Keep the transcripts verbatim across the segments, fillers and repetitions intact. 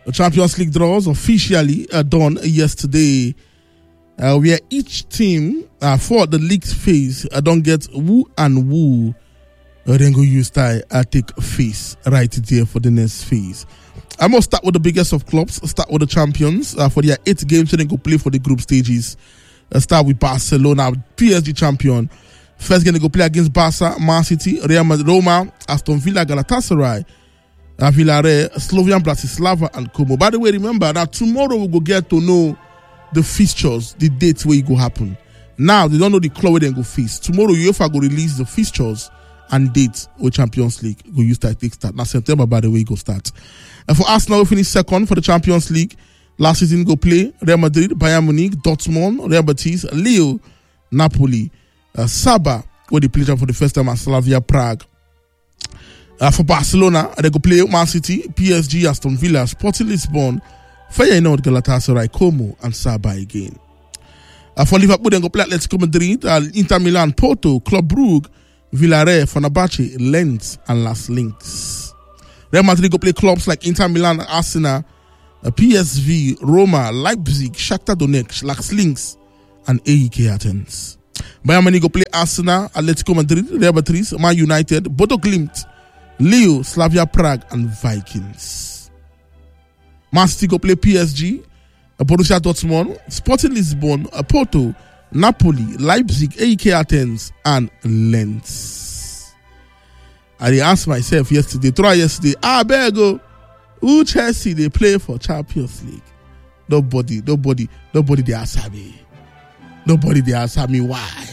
The Champions League draws officially uh, done yesterday, uh, where each team uh, for the league phase uh, don't get woo and woo. Uh, then go use tie uh, take face right there for the next phase. I'm gonna start with the biggest of clubs. Start with the champions uh, for their eight games. So then go play for the group stages. Uh, start with Barcelona, P S G champion. First game they go play against Barca, Man City, Real Madrid, Roma, Aston Villa, Galatasaray, uh, Villarreal, Slovan Bratislava, and Como. By the way, remember that tomorrow we go get to know the fixtures, the dates where it go happen. Now they don't know the club where they go face. Tomorrow UEFA go release the fixtures and dates where Champions League go use that take start. Now September, by the way, go start. And for Arsenal, we finish second for the Champions League. Last season go play Real Madrid, Bayern Munich, Dortmund, Real Betis, Lille, Napoli. Uh, Saba, where they played for the first time at Slavia Prague. Uh, for Barcelona, they go play Man City, P S G, Aston Villa, Sporting Lisbon, Feyenoord, Galatasaray, Como, and Saba again. Uh, for Liverpool, they go play Atletico Madrid, uh, Inter Milan, Porto, Club Brugge, Villarreal, Fenerbahce, Lens, and Las Links. Real Madrid go play clubs like Inter Milan, Arsenal, uh, P S V, Roma, Leipzig, Shakhtar Donetsk, Las Links, and A E K Athens. Bayern Munich go play Arsenal, Atletico Madrid, Real Betis, Man United, Bodo Glimt, Lille, Slavia Prague, and Vikings. Man City go play P S G, Borussia Dortmund, Sporting Lisbon, Porto, Napoli, Leipzig, A E K Athens, and Lens. I asked myself yesterday, try yesterday, ah, Bergo, who Chelsea they play for Champions League? Nobody, nobody, nobody they answer me. Nobody they answer me why.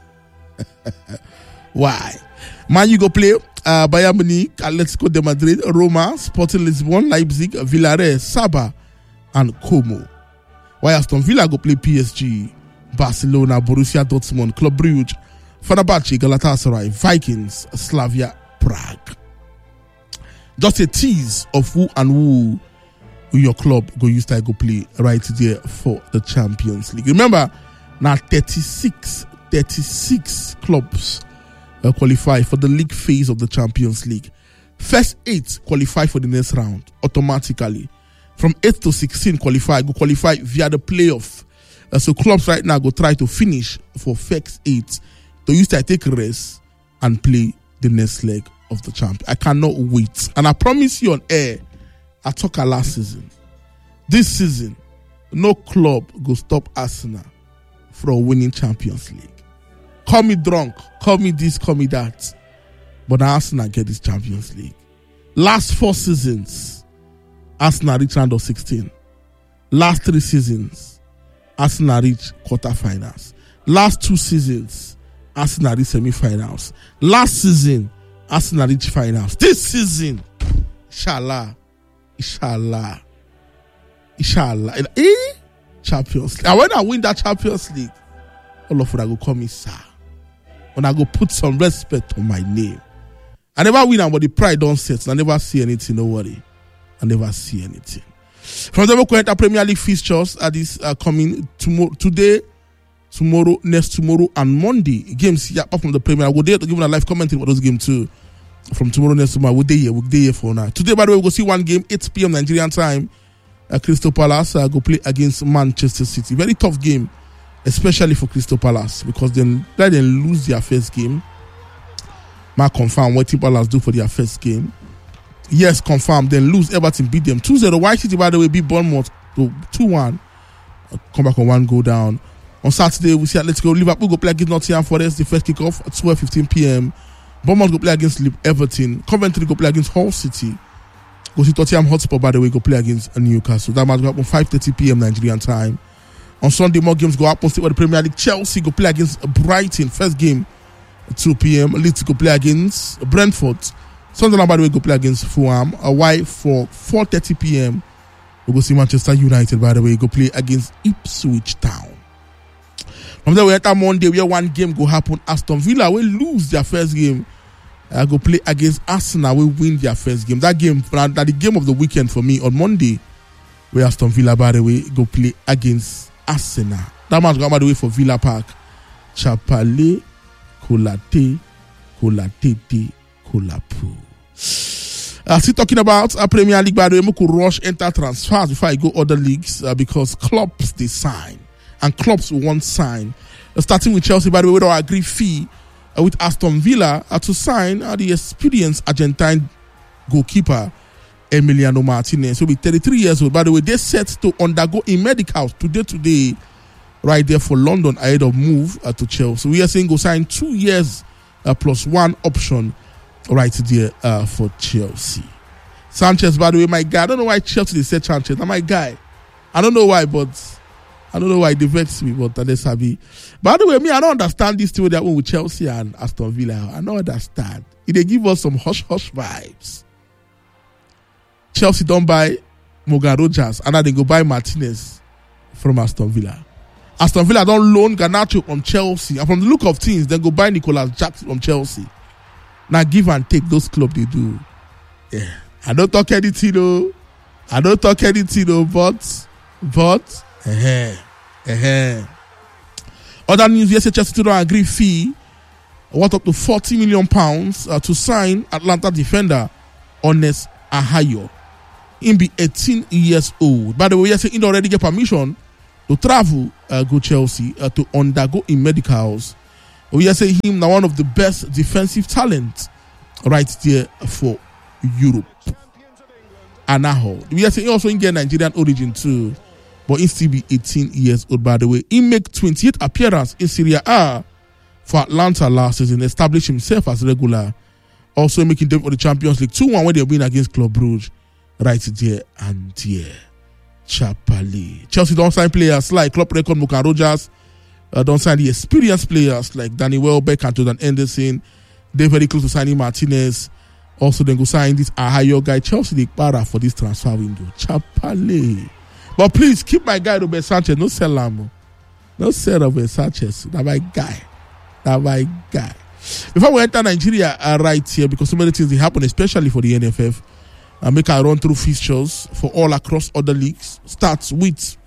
Why? Man, you go play uh, Bayern Munich, Atletico de Madrid, Roma, Sporting Lisbon, Leipzig, Villarreal, Saba, and Como. Why Aston Villa go play P S G, Barcelona, Borussia Dortmund, Club Brugge, Fenerbahce, Galatasaray, Vikings, Slavia Prague. Just a tease of who and who, who your club go use to go play right there for the Champions League. Remember, now thirty-six, thirty-six clubs uh, qualify for the league phase of the Champions League. First eight qualify for the next round automatically. From eight to sixteen qualify, go qualify via the playoff. Uh, so clubs right now go try to finish for first eight to use to take a rest and play the next leg of the champ. I cannot wait. And I promise you on air, I talked last season. This season, no club go stop Arsenal from winning Champions League. Call me drunk, call me this, call me that. But Arsenal get this Champions League. Last four seasons, Arsenal reached round of sixteen. Last three seasons, Arsenal reached quarterfinals. Last two seasons, Arsenal reached semi-finals. Last season, Arsenal reached finals. This season, inshallah, inshallah, inshallah, eh? Champions League. And when I win that Champions League, all of them will call me sir. When I go put some respect on my name. I never win, but the pride don't set. I never see anything, no worry. I never see anything. From the Local Premier League fixtures are this uh, coming tomorrow, today, tomorrow, next tomorrow, and Monday. Games yeah, apart from the Premier, I will there to give a live commentary about those games too. From tomorrow, next tomorrow, we'll day here, we'll day here for now. Today, by the way, we'll go see one game, eight p.m. Nigerian time. Uh, Crystal Palace uh, go play against Manchester City. Very tough game, especially for Crystal Palace, because then they then lose their first game. Mark confirm what Crystal Palace do for their first game. Yes, confirm. Then lose. Everton beat them two zero. White City, by the way, beat Bournemouth two one. Uh, come back on one, go down. On Saturday, we see Atletico Liverpool go play against Nottingham Forest. The first kickoff at twelve fifteen p.m. Bournemouth go play against Everton. Coventry go play against Hull City. Go see Tottenham Hotspur, by the way, go play against Newcastle. That match go up on five thirty p.m. Nigerian time. On Sunday, more games go up on the Premier League. Chelsea go play against Brighton. First game at two p.m. Leeds go play against Brentford. Sunderland, by the way, go play against Fulham. Away for four thirty p.m. We go see Manchester United, by the way, go play against Ipswich Town. From there, we enter Monday, where one game go happen. Aston Villa will lose their first game. I uh, go play against Arsenal. We win their first game. That game, that the game of the weekend for me on Monday, where Aston Villa, by the way, go play against Arsenal. That match go by the way for Villa Park. Chapale, Kolate, Kolatete, Kolapu. Uh, still talking about uh, Premier League, by the way, we could rush enter transfers before I go other leagues uh, because clubs they sign and clubs won't sign. Uh, starting with Chelsea, by the way, we don't agree fee uh, with Aston Villa uh, to sign uh, the experienced Argentine goalkeeper Emiliano Martinez. He'll be thirty-three years old. By the way, they're set to undergo a medical today, today, right there for London ahead of move uh, to Chelsea. We are saying go sign two years uh, plus one option right there uh, for Chelsea. Sanchez, by the way, my guy. I don't know why Chelsea they said Sanchez. Now my guy. I don't know why, but I don't know why they vex me, but that's happy. By the way, me, I don't understand this thing that one with Chelsea and Aston Villa. I don't understand. They give us some hush hush vibes. Chelsea don't buy Morgan Rogers, and now they go buy Martinez from Aston Villa. Aston Villa don't loan Garnacho from Chelsea, and from the look of things, then go buy Nicolas Jackson from Chelsea. Now give and take those clubs they do. Yeah. I don't talk anything though. I don't talk anything though, but but uh-huh, uh-huh. Other news, yes, Chelsea don't agree fee worth up to forty million pounds uh, to sign Atlanta defender Honest Ahayo. He be eighteen years old. By the way, yes, he already get permission to travel uh, go Chelsea uh, to undergo in medicals. We say him now one of the best defensive talents right there for Europe. Anaho. We say he also in Nigerian origin too, but he still be eighteen years old. By the way, he make twenty-eight appearances in Serie A for Atlanta last season, establish himself as regular. Also making them for the Champions League two one when they win against Club Brugge right there and there. Chapali. Chelsea don't sign players like club record Morgan Rogers. Uh, don't sign the experienced players like Danny Welbeck and Jordan Henderson. They're very close to signing Martinez. Also, then go sign this Ahayo guy. Chelsea they para for this transfer window. Chapale. But please keep my guy Robert Sanchez. No sell him. No sell Robert Sanchez. That my guy. That my guy. Before we enter Nigeria uh, right here, because so many things they happen, especially for the N F F. I uh, make a run through fixtures for all across other leagues. Starts with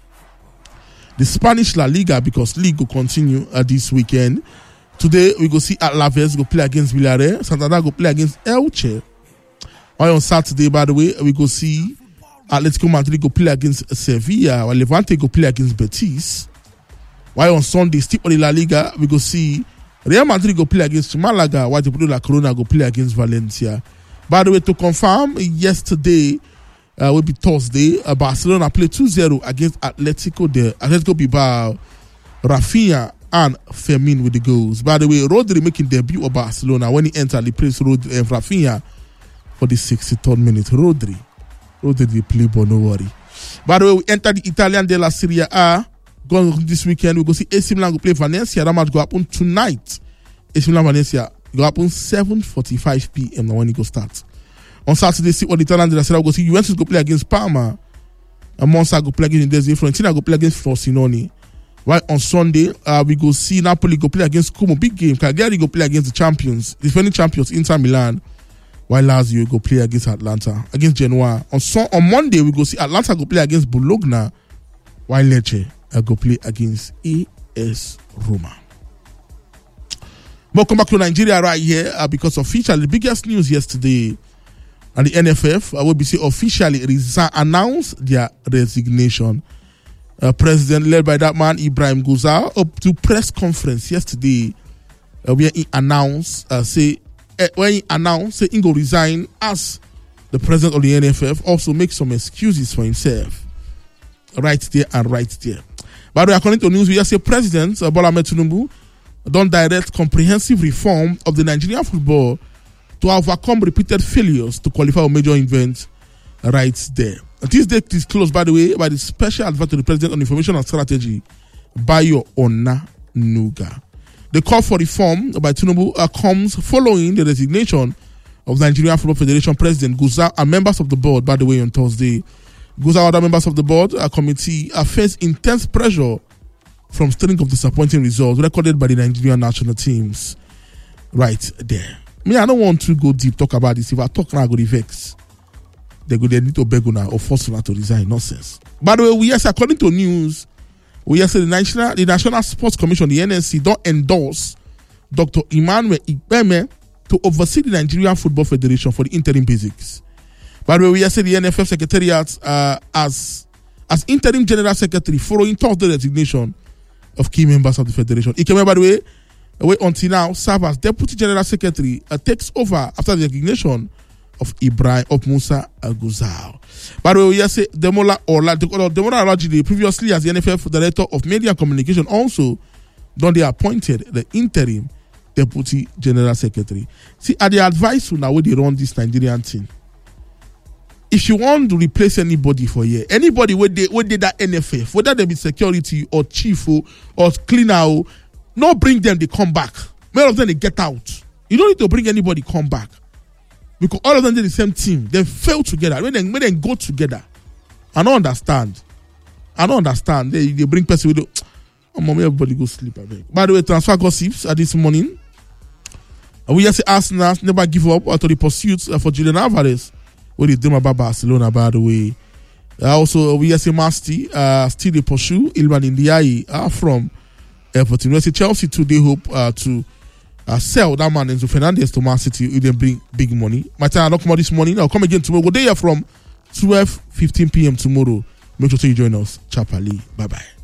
the Spanish La Liga, because league will continue uh, this weekend. Today we go see Alaves go play against Villarreal. Santander go play against Elche. While on Saturday, by the way, we go see Atletico Madrid go play against Sevilla. While Levante go play against Betis. While on Sunday, still on the La Liga, we go see Real Madrid go play against Malaga. While the La Corona go play against Valencia. By the way, to confirm, yesterday uh, will be Thursday. Uh, Barcelona played two zero against Atletico de Atletico Bilbao. Rafinha and Fermin with the goals. By the way, Rodri making debut of Barcelona when he entered the place Rodri, uh, Rafinha for the sixty-third minute. Rodri, Rodri the play, but no worry. By the way, we enter the Italian della Serie A. Going this weekend, we go see A C Milan go play Valencia. That match go happen tonight. A C Milan Valencia. It go happen seven forty-five p.m. now when it go start. On Saturday, see what the Italian della Serie A go see Juventus go play against Parma. And Monza go play against Udinese. Fiorentina go play against Frosinone. While on Sunday, uh, we go see Napoli go play against Como. Big game. Cagliari go play against the champions, defending champions, Inter Milan. While Lazio go play against Atlanta, against Genoa. On so- on Monday, we go see Atlanta go play against Bologna. While Lecce uh, go play against A S Roma. Welcome back to Nigeria right here uh, because officially the biggest news yesterday, and the N F F uh, will be say officially resi- announced their resignation. Uh, president led by that man Ibrahim Gusau up to press conference yesterday uh, where he announced uh, say uh, when he announced say he go resign as the president of the N F F. Also make some excuses for himself right there and right there. By the way, according to news, we just say President uh, Bola Ahmed Tinubu don't direct comprehensive reform of the Nigerian football to overcome repeated failures to qualify for major events right there. This date is closed, by the way, by the special advisor to the President on Information and Strategy, Bayo Onanuga. The call for reform by Tinubu uh, comes following the resignation of the Nigerian Football Federation President Gusau and members of the board, by the way, on Thursday. Gusau and other members of the board uh, committee uh, face intense pressure from string of disappointing results recorded by the Nigerian national teams right there. Me, I don't want to go deep talk about this. If I talk now, I go to vex. They go they need to beg now or force her to resign. Nonsense. By the way, we yes, according to news, we yes, the National the National Sports Commission, the N S C, don't endorse Doctor Emmanuel Ikpeme to oversee the Nigerian Football Federation for the interim basics. By the way, we say the N F F Secretariat uh, as as interim general secretary following Thursday resignation of key members of the federation. Ikeme, by the way, away until now, serve as deputy general secretary, uh, takes over after the resignation of Ibrahim of Musa Aguzao. By the way, we say Demola Ola Demola Olajide, previously as the N F F director of media and communication, also done they appointed the interim deputy general secretary. See, are the advice now where they run this Nigerian thing? If you want to replace anybody for here, anybody where they where they that N F F, whether they be security or chief or, or cleaner, or, not bring them, they come back. Many of them they get out. You don't need to bring anybody come back. Because all of them did the same team. They fail together. When they, when they go together. I don't understand. I don't understand. They, they bring person with the, oh, mommy, everybody go sleep. I think. By the way, transfer gossips uh, this morning. Uh, we just say Arsenal never give up uh, to the pursuit uh, for Julian Alvarez. What they do about Barcelona, by the way. Uh, also, we just say Masti uh, still they pursue Ilman Ndiaye uh, from Everton. We say Chelsea today hope uh, to uh, sell that man Enzo Fernandez to Man City. It will bring big money. My time I don't come out this morning. I'll come again tomorrow. We'll day here from twelve fifteen p.m. tomorrow. Make sure you join us. Chapali. Bye bye.